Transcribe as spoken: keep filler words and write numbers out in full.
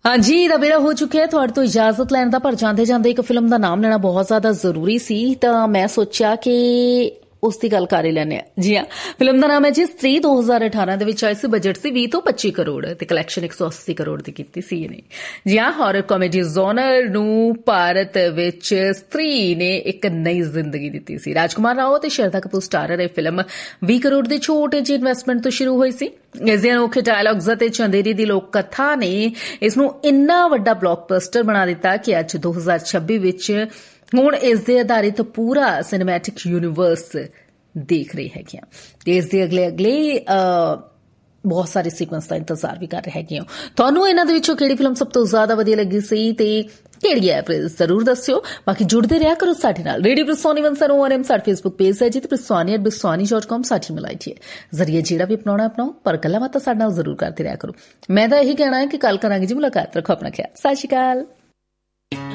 हाँ जी, दा बेरा हो चुका है थोड़े तो इजाजत लैन दा, पर जांदे जांदे एक फिल्म का नाम लेना बहुत ज्यादा जरूरी सी, तो मैं सोचा कि उसकी गल कर ही लैने। जी हाँ, फिल्म का नाम है जी स्त्री। दो हजार अठारह दे विच आई सी, बजट सी बीस तो पच्ची करोड़ ते कलैक्शन एक सौ अस्सी करोड़ की कीती सी इहने। जी हाँ, हॉरर कॉमेडी जोनर नू भारत विच स्त्री ने एक नई जिंदगी दी सी। राजकुमार राव ते श्रद्धा कपूर स्टारर यह फिल्म बीस करोड़ की छोटे जी इन्वेस्टमेंट तो शुरू हुई सी। इसके अनोखे डायलॉग्स ते चंदेरी दी लोक कथा ने इसनू इन्ना वड्डा ब्लॉकबस्टर बना दिता कि अज दो हजार छब्बी विच हुण इस दे आधारित पूरा सिनेमैटिक यूनीवर्स देख रहे हैं। इस दे अगले अगले बहुत सारे सीक्वेंस का इंतजार भी कर रहे हैं। तुहानू इन्हां दे विचों किहड़ी फिल्म सब तो ज्यादा वधिया लगी सी ते किहड़ी है जरूर दस्सियो। बाकी जुड़ते रहा करो साडे नाल। Radio Biswani one zero one M साडा फेसबुक पेज है जी, ते Biswani eight Biswani dot com साडी ईमेल आईडी है। जरिए जेड़ा भी अपनाउणा अपनाओ, पर गल्लां बातां साडे नाल जरूर करते रहा करो। मैं तां यही कहना है कि कल करांगे जी मुलाकात। रखो अपना ख्याल। सत श्री अकाल।